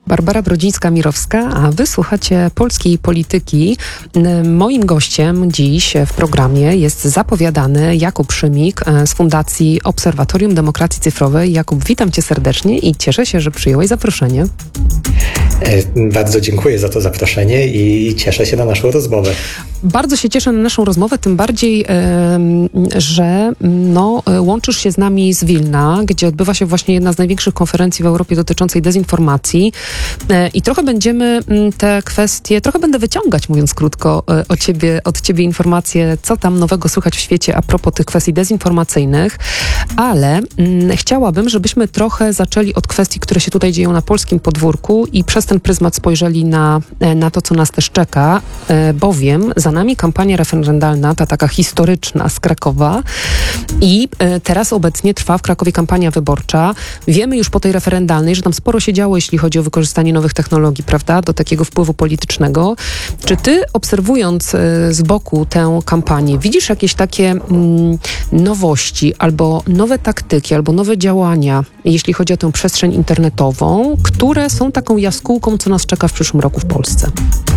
Barbara Brodzińska-Mirowska, a wy słuchacie Polskiej Polityki. Moim gościem dziś w programie jest zapowiadany Jakub Szymik z Fundacji Obserwatorium Demokracji Cyfrowej. Jakub, witam cię serdecznie i cieszę się, że przyjąłeś zaproszenie. Bardzo dziękuję za to zaproszenie i cieszę się na naszą rozmowę. Bardzo się cieszę na naszą rozmowę, tym bardziej, że łączysz się z nami z Wilna, gdzie odbywa się właśnie jedna z największych konferencji w Europie dotyczącej dezinformacji i trochę będziemy te kwestie, trochę będę wyciągać, mówiąc krótko, od ciebie informacje, co tam nowego słychać w świecie a propos tych kwestii dezinformacyjnych, ale chciałabym, żebyśmy trochę zaczęli od kwestii, które się tutaj dzieją na polskim podwórku i przez ten pryzmat spojrzeli na to, co nas też czeka, bowiem za nami kampania referendalna, ta taka historyczna z Krakowa i teraz obecnie trwa w Krakowie kampania wyborcza. Wiemy już po tej referendalnej, że tam sporo się działo, jeśli chodzi o wykorzystanie nowych technologii, prawda, do takiego wpływu politycznego. Czy ty, obserwując z boku tę kampanię, widzisz jakieś takie nowości, albo nowe taktyki, albo nowe działania, jeśli chodzi o tę przestrzeń internetową, które są taką jaskółką, co nas czeka w przyszłym roku w Polsce?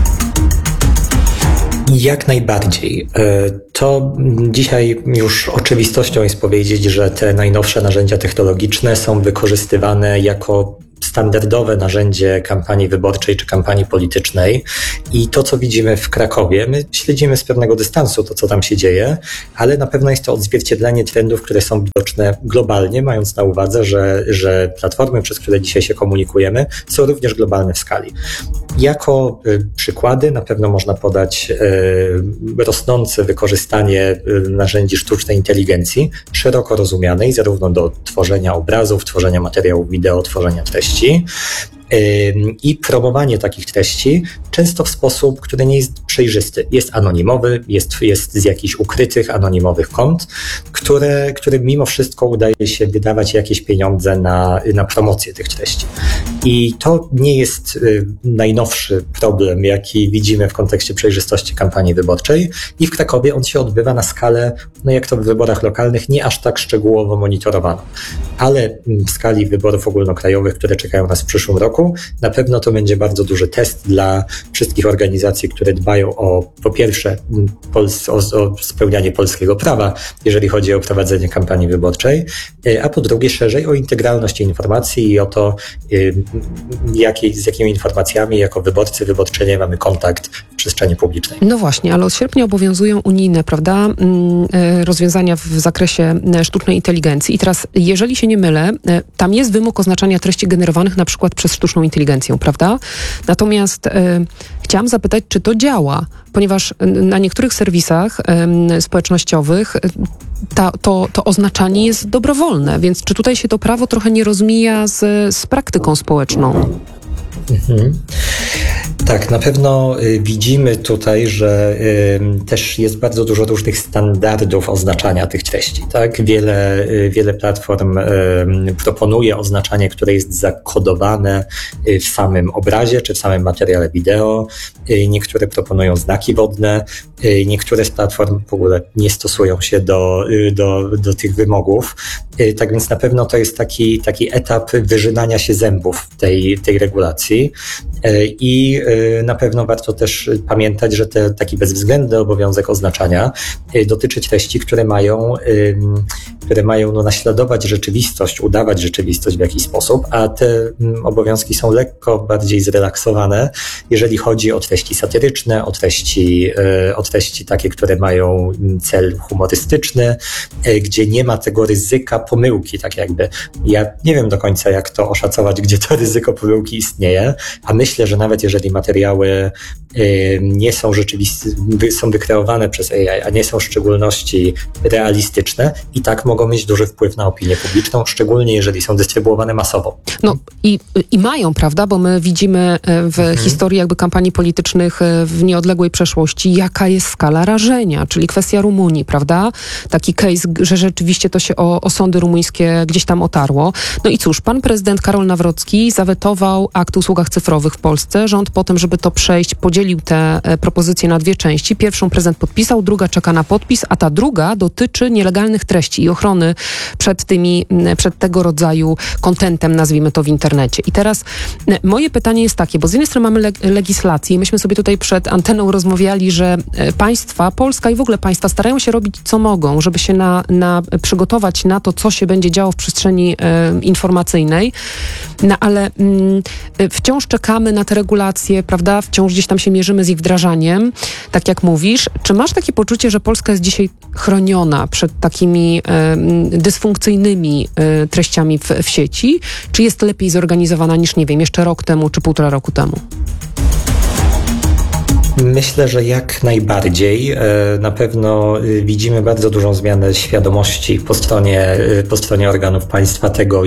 Jak najbardziej. To dzisiaj już oczywistością jest powiedzieć, że te najnowsze narzędzia technologiczne są wykorzystywane jako standardowe narzędzie kampanii wyborczej czy kampanii politycznej i to, co widzimy w Krakowie, my śledzimy z pewnego dystansu to, co tam się dzieje, ale na pewno jest to odzwierciedlenie trendów, które są widoczne globalnie, mając na uwadze, że platformy, przez które dzisiaj się komunikujemy, są również globalne w skali. Jako przykłady na pewno można podać rosnące wykorzystanie narzędzi sztucznej inteligencji, szeroko rozumianej, zarówno do tworzenia obrazów, tworzenia materiałów wideo, tworzenia treści, i promowanie takich treści często w sposób, który nie jest przejrzysty. Jest anonimowy, jest z jakichś ukrytych, anonimowych kont, które mimo wszystko udaje się wydawać jakieś pieniądze na promocję tych treści. I to nie jest najnowszy problem, jaki widzimy w kontekście przejrzystości kampanii wyborczej i w Krakowie on się odbywa na skalę, jak to w wyborach lokalnych, nie aż tak szczegółowo monitorowaną. Ale w skali wyborów ogólnokrajowych, które czekają nas w przyszłym roku, na pewno to będzie bardzo duży test dla wszystkich organizacji, które dbają po pierwsze o spełnianie polskiego prawa, jeżeli chodzi o prowadzenie kampanii wyborczej, a po drugie szerzej o integralność informacji i o to, z jakimi informacjami jako wyborcy, wyborczynie mamy kontakt w przestrzeni publicznej. No właśnie, ale od sierpnia obowiązują unijne, prawda, rozwiązania w zakresie sztucznej inteligencji i teraz, jeżeli się nie mylę, tam jest wymóg oznaczania treści generowanych na przykład przez sztuczną inteligencją, prawda? Natomiast chciałam zapytać, czy to działa, ponieważ na niektórych serwisach społecznościowych to oznaczanie jest dobrowolne, więc czy tutaj się to prawo trochę nie rozmija z praktyką społeczną? Tak, na pewno widzimy tutaj, że też jest bardzo dużo różnych standardów oznaczania tych treści. Tak? Wiele platform proponuje oznaczanie, które jest zakodowane w samym obrazie czy w samym materiale wideo. Niektóre proponują znaki wodne. Niektóre z platform w ogóle nie stosują się do tych wymogów. Tak więc na pewno to jest taki etap wyrzynania się zębów tej regulacji. I na pewno warto też pamiętać, że taki bezwzględny obowiązek oznaczania dotyczy treści, które mają naśladować rzeczywistość, udawać rzeczywistość w jakiś sposób, a te obowiązki są lekko bardziej zrelaksowane, jeżeli chodzi o treści satyryczne, o treści takie, które mają cel humorystyczny, gdzie nie ma tego ryzyka pomyłki, tak jakby. Ja nie wiem do końca, jak to oszacować, gdzie to ryzyko pomyłki istnieje, a myślę, że nawet jeżeli materiały nie są są wykreowane przez AI, a nie są w szczególności realistyczne, i tak mogą mieć duży wpływ na opinię publiczną, szczególnie jeżeli są dystrybuowane masowo. No i mają, prawda, bo my widzimy w historii jakby kampanii politycznych w nieodległej przeszłości, jaka jest skala rażenia, czyli kwestia Rumunii, prawda? Taki case, że rzeczywiście to się o sądy rumuńskie gdzieś tam otarło. No i cóż, pan prezydent Karol Nawrocki zawetował akt o usługach cyfrowych w Polsce. Rząd potem tym, żeby to przejść, podzielił te propozycje na dwie części. Pierwszą prezydent podpisał, druga czeka na podpis, a ta druga dotyczy nielegalnych treści i ochrony przed tego rodzaju kontentem, nazwijmy to, w internecie. I teraz moje pytanie jest takie, bo z jednej strony mamy legislację i myśmy sobie tutaj przed anteną rozmawiali, że państwa, Polska i w ogóle państwa starają się robić co mogą, żeby się przygotować na to, co się będzie działo w przestrzeni informacyjnej, ale wciąż czekamy na te regulacje, prawda? Wciąż gdzieś tam się mierzymy z ich wdrażaniem, tak jak mówisz. Czy masz takie poczucie, że Polska jest dzisiaj chroniona przed takimi dysfunkcyjnymi treściami w sieci? Czy jest lepiej zorganizowana niż, nie wiem, jeszcze rok temu czy 1,5 roku temu? Myślę, że jak najbardziej. Na pewno widzimy bardzo dużą zmianę świadomości po stronie organów państwa tego,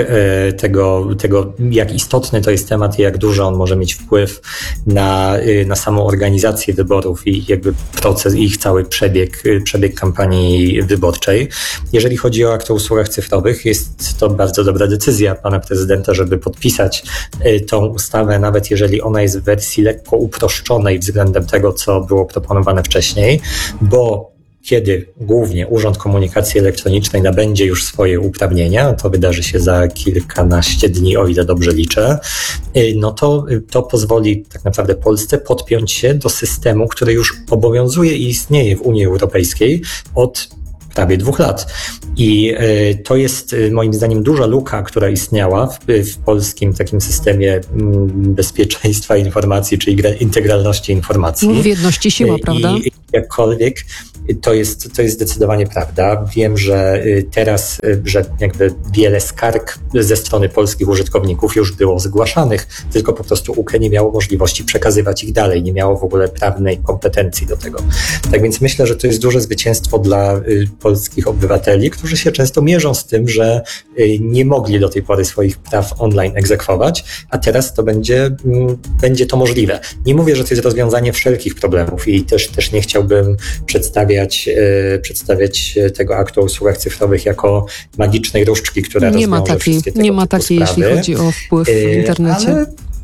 jak istotny to jest temat i jak duży on może mieć wpływ na samą organizację wyborów i jakby proces, ich cały przebieg kampanii wyborczej. Jeżeli chodzi o akt o usługach cyfrowych, jest to bardzo dobra decyzja pana prezydenta, żeby podpisać tą ustawę, nawet jeżeli ona jest w wersji lekko uproszczonej względem tego, co było proponowane wcześniej, bo kiedy głównie Urząd Komunikacji Elektronicznej nabędzie już swoje uprawnienia, to wydarzy się za kilkanaście dni, o ile dobrze liczę, no to pozwoli tak naprawdę Polsce podpiąć się do systemu, który już obowiązuje i istnieje w Unii Europejskiej od prawie 2 lat. I to jest moim zdaniem duża luka, która istniała w polskim takim systemie bezpieczeństwa informacji, czyli integralności informacji. W jedności siła, prawda? I jakkolwiek to jest zdecydowanie prawda. Wiem, że teraz, że jakby wiele skarg ze strony polskich użytkowników już było zgłaszanych, tylko po prostu UKE nie miało możliwości przekazywać ich dalej, nie miało w ogóle prawnej kompetencji do tego. Tak więc myślę, że to jest duże zwycięstwo dla polskich obywateli, którzy się często mierzą z tym, że nie mogli do tej pory swoich praw online egzekwować, a teraz to będzie to możliwe. Nie mówię, że to jest rozwiązanie wszelkich problemów i też nie chciałbym przedstawiać tego aktu o usługach cyfrowych jako magicznej różdżki, która rozwiąże wszystkie tego Nie ma takiej, jeśli chodzi o wpływ w internecie.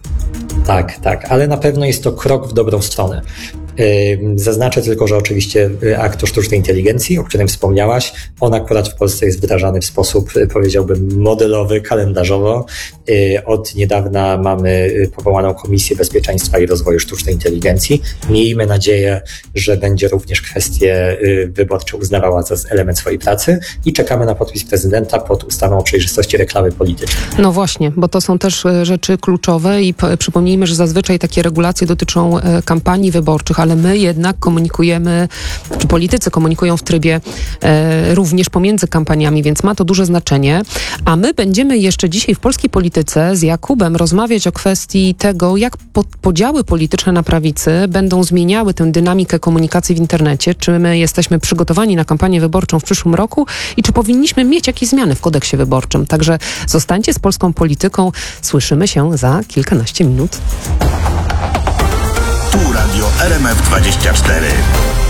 Ale na pewno jest to krok w dobrą stronę. Zaznaczę tylko, że oczywiście akt o sztucznej inteligencji, o którym wspomniałaś, on akurat w Polsce jest wdrażany w sposób, powiedziałbym, modelowy, kalendarzowo. Od niedawna mamy powołaną Komisję Bezpieczeństwa i Rozwoju Sztucznej Inteligencji. Miejmy nadzieję, że będzie również kwestie wyborcze uznawała za element swojej pracy i czekamy na podpis prezydenta pod ustawą o przejrzystości reklamy politycznej. No właśnie, bo to są też rzeczy kluczowe i przypomnijmy, że zazwyczaj takie regulacje dotyczą kampanii wyborczych, ale my jednak komunikujemy, czy politycy komunikują w trybie również pomiędzy kampaniami, więc ma to duże znaczenie. A my będziemy jeszcze dzisiaj w polskiej polityce z Jakubem rozmawiać o kwestii tego, jak podziały polityczne na prawicy będą zmieniały tę dynamikę komunikacji w internecie. Czy my jesteśmy przygotowani na kampanię wyborczą w przyszłym roku i czy powinniśmy mieć jakieś zmiany w kodeksie wyborczym. Także zostańcie z polską polityką. Słyszymy się za kilkanaście minut. Tu Radio RMF24.